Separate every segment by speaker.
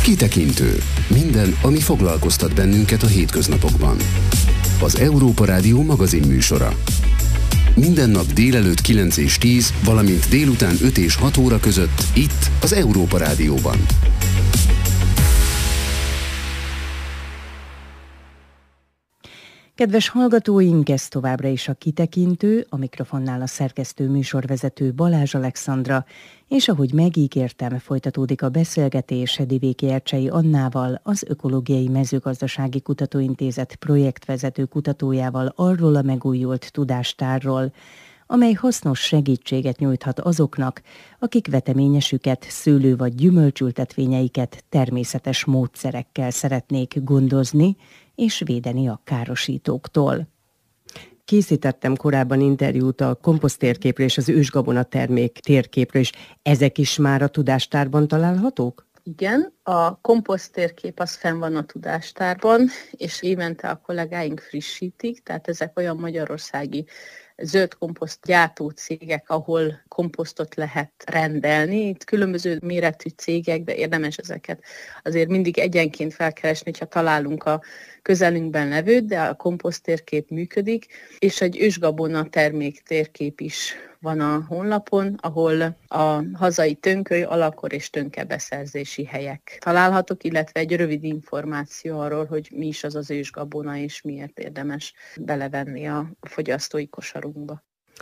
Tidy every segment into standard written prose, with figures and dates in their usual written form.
Speaker 1: Kitekintő. Minden, ami foglalkoztat bennünket a hétköznapokban. Az Európa Rádió magazinműsora. Minden nap délelőtt 9 és 10, valamint délután 5 és 6 óra között itt az Európa Rádióban.
Speaker 2: Kedves hallgatóink, ez továbbra is a Kitekintő, a mikrofonnál a szerkesztő műsorvezető Balázs Alexandra, és ahogy megígértem, folytatódik a beszélgetés Divéki Ercsei Annával, az Ökológiai Mezőgazdasági Kutatóintézet projektvezető kutatójával arról a megújult tudástárról, amely hasznos segítséget nyújthat azoknak, akik veteményesüket, szőlő- vagy gyümölcsültetvényeiket természetes módszerekkel szeretnék gondozni és védeni a károsítóktól. Készítettem korábban interjút a komposzttérképről és az ősgabona termék térképről, és ezek is már a tudástárban találhatók?
Speaker 3: Igen, a komposzttérkép az fenn van a tudástárban, és évente a kollégáink frissítik, tehát ezek olyan magyarországi zöld komposzt gyártó cégek, ahol komposztot lehet rendelni. Itt különböző méretű cégek, de érdemes ezeket azért mindig egyenként felkeresni, ha találunk a közelünkben levőt, de a komposzttérkép működik, és egy ősgabona termék térkép is van a honlapon, ahol a hazai tönköly, alakor és tönke beszerzési helyek találhatók, illetve egy rövid információ arról, hogy mi is az az ősgabona, és miért érdemes belevenni a fogyasztói kosarunkba.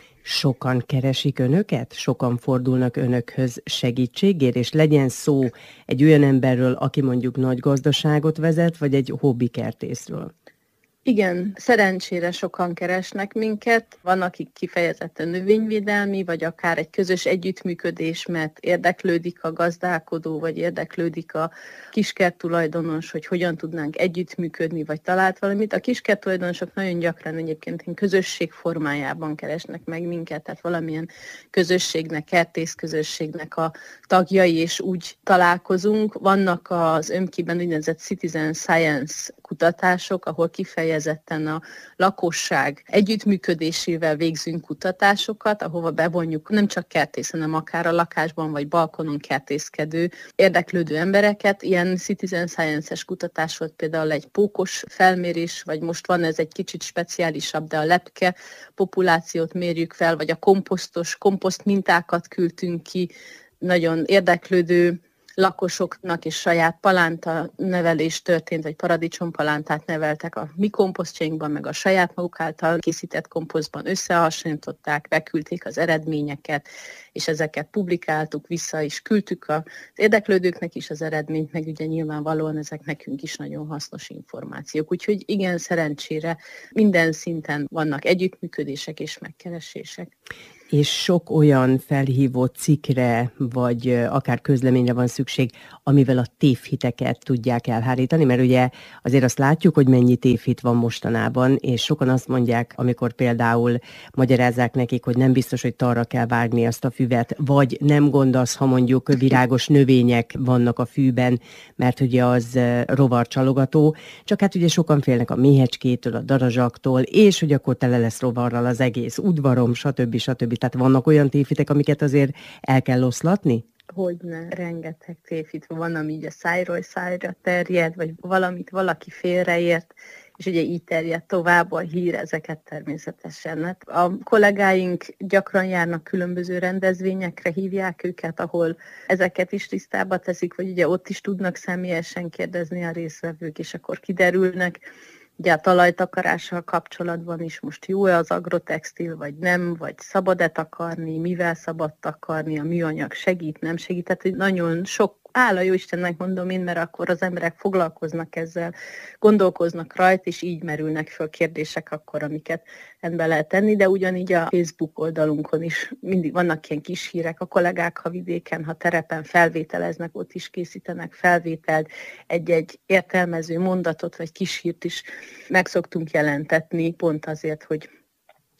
Speaker 2: Sokan keresik önöket? Sokan fordulnak önökhöz segítségért, és legyen szó egy olyan emberről, aki mondjuk nagy gazdaságot vezet, vagy egy hobbikertészről?
Speaker 3: Igen, szerencsére sokan keresnek minket, van, akik kifejezetten növényvédelmi, vagy akár egy közös együttműködés, mert érdeklődik a gazdálkodó, vagy érdeklődik a kiskert tulajdonos, hogy hogyan tudnánk együttműködni, vagy talált valamit. A kiskert tulajdonosok nagyon gyakran egyébként közösség formájában keresnek meg minket, tehát valamilyen közösségnek, kertészközösségnek a tagjai, és úgy találkozunk. Vannak az ÖMKI-ben úgynevezett Citizen Science kutatások, ahol kifejezetten a lakosság együttműködésével végzünk kutatásokat, ahova bevonjuk nem csak kertész, hanem akár a lakásban vagy balkonon kertészkedő, érdeklődő embereket. Ilyen Citizen Science-es kutatás volt például egy pókos felmérés, vagy most van ez egy kicsit speciálisabb, de a lepke populációt mérjük fel, vagy a komposzt mintákat küldtünk ki, nagyon érdeklődő lakosoknak is saját palánta nevelés történt, vagy paradicsompalántát neveltek a mi komposztjainkban, meg a saját maguk által készített komposztban összehasonlították, beküldték az eredményeket, és ezeket publikáltuk, vissza is küldtük az érdeklődőknek is az eredményt, meg ugye nyilvánvalóan ezek nekünk is nagyon hasznos információk. Úgyhogy igen, szerencsére minden szinten vannak együttműködések és megkeresések.
Speaker 2: És sok olyan felhívó cikkre, vagy akár közleményre van szükség, amivel a tévhiteket tudják elhárítani, mert ugye azért azt látjuk, hogy mennyi tévhit van mostanában, és sokan azt mondják, amikor például magyarázzák nekik, hogy nem biztos, hogy talra kell vágni azt a füvet, vagy nem gond az, ha mondjuk virágos növények vannak a fűben, mert ugye az rovarcsalogató, csak hát ugye sokan félnek a méhecskétől, a darazsaktól, és hogy akkor tele lesz rovarral az egész udvarom, stb. Tehát vannak olyan tévhitek, amiket azért el kell oszlatni?
Speaker 3: Hogyne, rengeteg tévhit van, ami így a szájról szájra terjed, vagy valamit valaki félreért, és ugye így terjed tovább a hír, ezeket természetesen. A kollégáink gyakran járnak különböző rendezvényekre, hívják őket, ahol ezeket is tisztába teszik, vagy ugye ott is tudnak személyesen kérdezni a résztvevők, és akkor kiderülnek. Ugye a talajtakarással kapcsolatban is most jó-e az agrotextil, vagy nem, vagy szabad-e takarni, mivel szabad takarni, a műanyag segít, nem segít. Tehát nagyon sok, hála jó Istennek mondom én, mert akkor az emberek foglalkoznak ezzel, gondolkoznak rajta, és így merülnek föl kérdések akkor, amiket rendbe lehet tenni, de ugyanígy a Facebook oldalunkon is mindig vannak ilyen kis hírek, a kollégák, ha vidéken, ha terepen felvételeznek, ott is készítenek felvételt, egy-egy értelmező mondatot, vagy kis hírt is meg szoktunk jelentetni, pont azért, hogy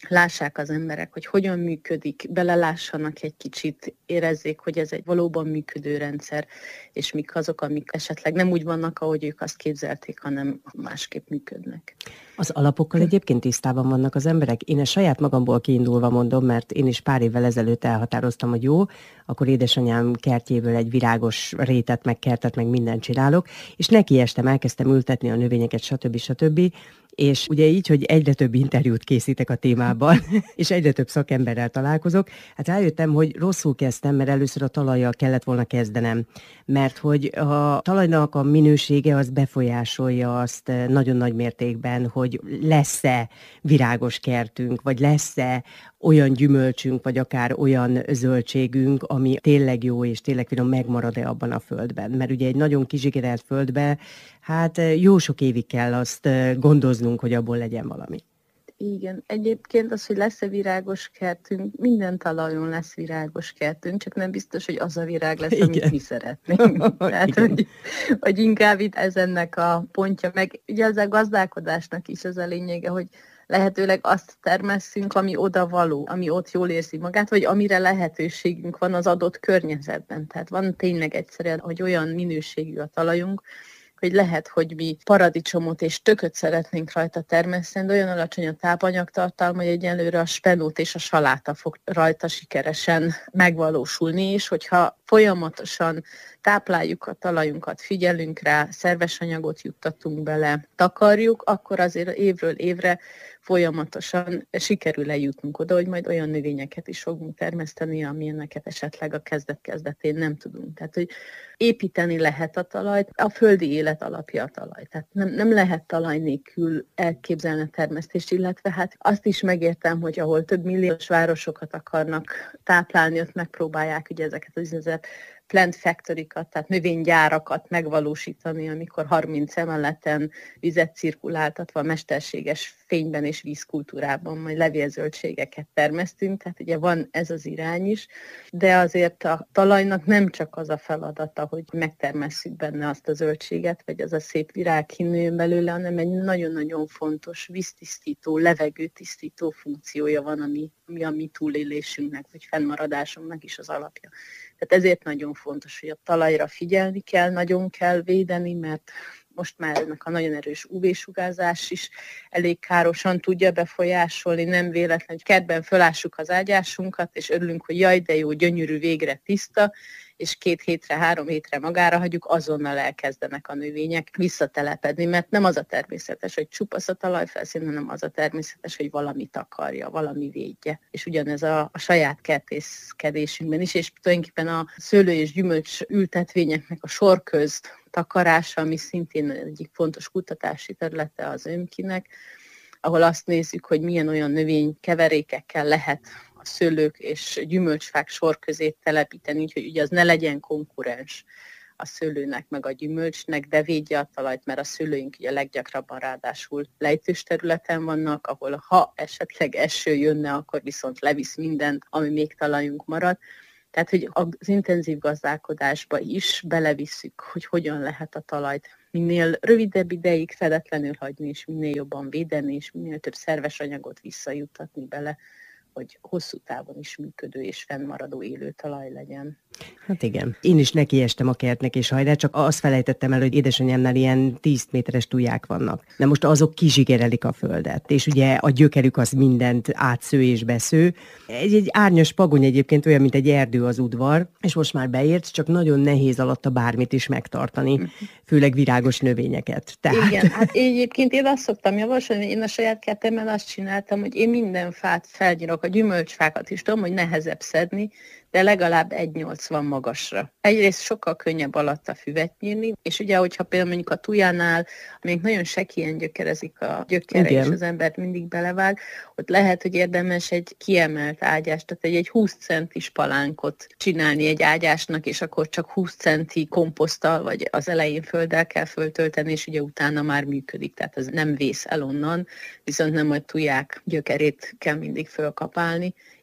Speaker 3: lássák az emberek, hogy hogyan működik, belelássanak egy kicsit, érezzék, hogy ez egy valóban működő rendszer, és mik azok, amik esetleg nem úgy vannak, ahogy ők azt képzelték, hanem másképp működnek.
Speaker 2: Az alapokkal egyébként tisztában vannak az emberek? Én ezt saját magamból kiindulva mondom, mert én is pár évvel ezelőtt elhatároztam, hogy jó, akkor édesanyám kertjéből egy virágos rétet, meg kertet, meg mindent csinálok, és nekiestem, elkezdtem ültetni a növényeket, stb. És ugye így, hogy egyre több interjút készítek a témában, és egyre több szakemberrel találkozok, hát rájöttem, hogy rosszul kezdtem, mert először a talajjal kellett volna kezdenem. Mert hogy a talajnak a minősége az befolyásolja azt nagyon nagy mértékben, hogy lesz-e virágos kertünk, vagy lesz-e olyan gyümölcsünk, vagy akár olyan zöldségünk, ami tényleg jó, és tényleg finom, megmarad-e abban a földben. Mert ugye egy nagyon kizsigerelt földbe, hát jó sok évig kell azt gondoznunk, hogy abból legyen valami.
Speaker 3: Igen, egyébként az, hogy lesz-e virágos kertünk, minden talajon lesz virágos kertünk, csak nem biztos, hogy az a virág lesz, amit mi szeretnénk. Tehát, hogy inkább itt ez ennek a pontja, meg ugye az a gazdálkodásnak is az a lényege, hogy lehetőleg azt termesszünk, ami oda való, ami ott jól érzi magát, vagy amire lehetőségünk van az adott környezetben. Tehát van tényleg egyszerűen, hogy olyan minőségű a talajunk, hogy lehet, hogy mi paradicsomot és tököt szeretnénk rajta termeszteni, de olyan alacsony a tápanyagtartalma, hogy egyelőre a spenót és a saláta fog rajta sikeresen megvalósulni, és hogyha folyamatosan tápláljuk a talajunkat, figyelünk rá, szerves anyagot juttatunk bele, takarjuk, akkor azért évről évre folyamatosan sikerül eljutnunk oda, hogy majd olyan növényeket is fogunk termeszteni, amilyeneket esetleg a kezdet-kezdetén nem tudunk. Tehát, hogy építeni lehet a talajt, a földi élet alapja a talaj. Tehát nem lehet talaj nélkül elképzelni a termesztést, illetve hát azt is megértem, hogy ahol több milliós városokat akarnak táplálni, ott megpróbálják ugye ezeket az plant factory-kat, tehát növénygyárakat megvalósítani, amikor 30 emeleten vizet cirkuláltatva mesterséges fényben és vízkultúrában majd levélzöldségeket termesztünk, tehát ugye van ez az irány is, de azért a talajnak nem csak az a feladata, hogy megtermesszük benne azt a zöldséget, vagy az a szép virág kinőjön belőle, hanem egy nagyon-nagyon fontos víztisztító, levegőtisztító funkciója van, ami a mi túlélésünknek, vagy fennmaradásunknak is az alapja. Tehát ezért nagyon fontos, hogy a talajra figyelni kell, nagyon kell védeni, mert most már ennek a nagyon erős UV-sugárzás is elég károsan tudja befolyásolni, nem véletlen, hogy kertben fölássuk az ágyásunkat, és örülünk, hogy jaj, de jó, gyönyörű, végre tiszta, és 2 hétre, 3 hétre magára hagyjuk, azonnal elkezdenek a növények visszatelepedni, mert nem az a természetes, hogy csupasz a talajfelszín, hanem az a természetes, hogy valamit akarja, valami védje. És ugyanez a saját kertészkedésünkben is, és tulajdonképpen a szőlő és gyümölcs ültetvényeknek a sorköz takarása, ami szintén egyik fontos kutatási területe az ÖMKI-nek, ahol azt nézzük, hogy milyen olyan növénykeverékekkel lehet a szőlők és gyümölcsfák sor közé telepíteni, úgyhogy ugye az ne legyen konkurens a szőlőnek meg a gyümölcsnek, de védje a talajt, mert a szőlőink ugye leggyakrabban ráadásul lejtős területen vannak, ahol ha esetleg eső jönne, akkor viszont levisz mindent, ami még talajunk marad. Tehát, hogy az intenzív gazdálkodásba is belevisszük, hogy hogyan lehet a talajt minél rövidebb ideig fedetlenül hagyni, és minél jobban védeni, és minél több szerves anyagot visszajuttatni bele, hogy hosszú távon is működő és fennmaradó élő talaj legyen.
Speaker 2: Hát igen. Én is nekiestem a kertnek, és hajrá, csak azt felejtettem el, hogy édesanyámnál ilyen 10 méteres tuják vannak. Na most azok kizsigerelik a földet, és ugye a gyökerük az mindent átsző és besző. Egy árnyas pagony egyébként olyan, mint egy erdő az udvar, és most már beért, csak nagyon nehéz alatta bármit is megtartani, főleg virágos növényeket. Tehát...
Speaker 3: Igen, hát egyébként én azt szoktam javasolni, én a saját kertemben azt csináltam, hogy én minden fát felnyírok, a gyümölcsfákat is tudom, hogy nehezebb szedni, de legalább 1,80 magasra. Egyrészt sokkal könnyebb alatta füvet nyírni, és ugye, hogyha például mondjuk a tujánál, amelyik nagyon sekélyen gyökerezik a gyökere, igen, és az embert mindig belevág, ott lehet, hogy érdemes egy kiemelt ágyást, tehát egy 20 centis palánkot csinálni egy ágyásnak, és akkor csak 20 centi komposzttal, vagy az elején földdel kell föltölteni, és ugye utána már működik, tehát ez nem vész el onnan, viszont nem a tuják gyökerét kell mindig fölkapálni,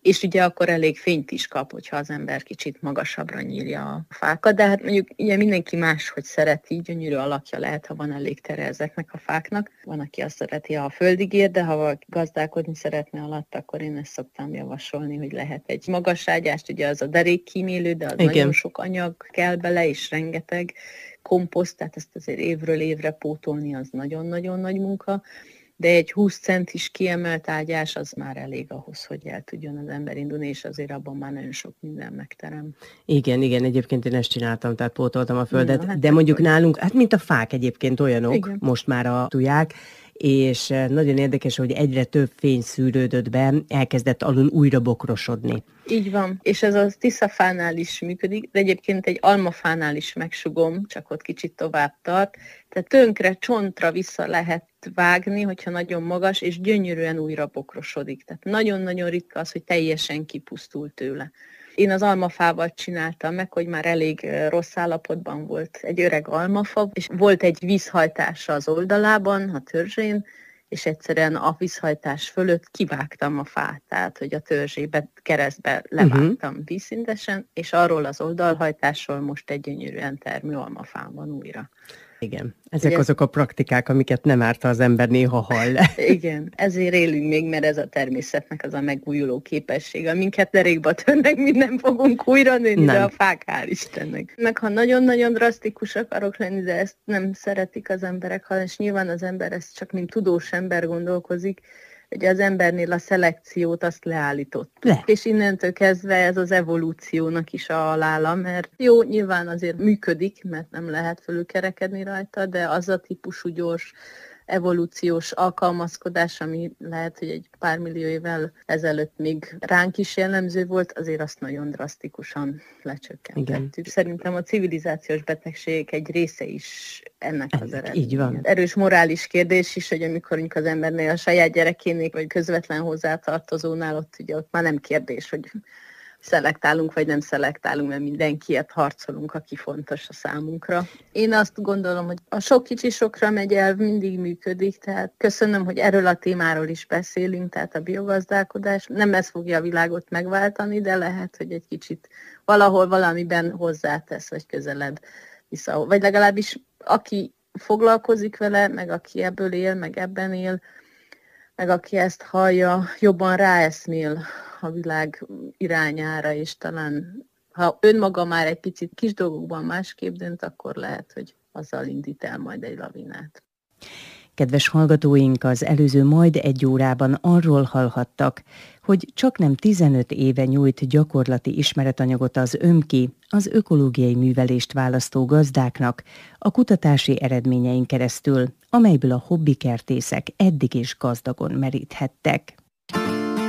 Speaker 3: és ugye akkor elég fényt is kap, hogyha az ember kicsit magasabbra nyílja a fákat, de hát mondjuk ugye mindenki máshogy szereti, gyönyörű alakja lehet, ha van elég tere ezeknek a fáknak. Van, aki azt szereti, ha földig ér, de ha valaki gazdálkodni szeretne alatt, akkor én ezt szoktam javasolni, hogy lehet egy magas ágyást, ugye az a derékkímélő, de az nagyon sok anyag kell bele, és rengeteg komposzt, tehát ezt azért évről évre pótolni, az nagyon-nagyon nagy munka. De egy 20 centis kiemelt ágyás az már elég ahhoz, hogy el tudjon az ember indulni, és azért abban már nagyon sok minden megterem.
Speaker 4: Igen, egyébként én ezt csináltam, tehát pótoltam a földet, ja, de mondjuk nálunk, hát mint a fák egyébként olyanok, igen. Most már a tuják, és nagyon érdekes, hogy egyre több fény szűrődött be, elkezdett alul újra bokrosodni.
Speaker 3: Így van, és ez az tiszafánál is működik, de egyébként egy almafánál is megsugom, csak ott kicsit tovább tart. Tehát tönkre, csontra vissza lehet vágni, hogyha nagyon magas, és gyönyörűen újra bokrosodik. Tehát nagyon-nagyon ritka az, hogy teljesen kipusztul tőle. Én az almafával csináltam meg, hogy már elég rossz állapotban volt egy öreg almafa, és volt egy vízhajtása az oldalában, a törzsén, és egyszerűen a vízhajtás fölött kivágtam a fát, tehát hogy a törzsébe, keresztbe levágtam vízszintesen, és arról az oldalhajtásról most egy gyönyörűen termő almafám van újra.
Speaker 4: Igen, ezek azok a praktikák, amiket nem árt, az ember néha hall.
Speaker 3: Igen, ezért élünk még, mert ez a természetnek az a megújuló képessége. Minket derékba törnek, mi nem fogunk újra nőni, de a fák, hál' Istennek. Meg ha nagyon-nagyon drasztikus akarok lenni, de ezt nem szeretik az emberek, és nyilván az ember ezt csak mint tudós ember gondolkozik, hogy az embernél a szelekciót azt leállítottuk. És innentől kezdve ez az evolúciónak is a halála, mert jó, nyilván azért működik, mert nem lehet fölülkerekedni rajta, de az a típusú gyors evolúciós alkalmazkodás, ami lehet, hogy egy pár millió évvel ezelőtt még ránk is jellemző volt, azért azt nagyon drasztikusan lecsökkentettük. Szerintem a civilizációs betegségek egy része is ennek az eredménye.
Speaker 4: Így van.
Speaker 3: Erős morális kérdés is, hogy amikor az embernél a saját gyerekénél, vagy közvetlen hozzátartozónál, ott már nem kérdés, hogy szelektálunk, vagy nem szelektálunk, mert mindenkiért harcolunk, aki fontos a számunkra. Én azt gondolom, hogy a sok kicsi sokra megy elv mindig működik, tehát köszönöm, hogy erről a témáról is beszélünk, tehát a biogazdálkodás. Nem ez fogja a világot megváltani, de lehet, hogy egy kicsit valahol valamiben hozzátesz, vagy közeled vissza. Vagy legalábbis aki foglalkozik vele, meg aki ebből él, meg ebben él, meg aki ezt hallja, jobban ráeszmél a világ irányára, és talán ha önmaga már egy picit kis dolgokban másképp dönt, akkor lehet, hogy azzal indít el majd egy lavinát.
Speaker 2: Kedves hallgatóink, az előző majd egy órában arról hallhattak, hogy csaknem 15 éve nyújt gyakorlati ismeretanyagot az ÖMKI, az ökológiai művelést választó gazdáknak a kutatási eredményein keresztül, amelyből a hobbikertészek eddig is gazdagon meríthettek.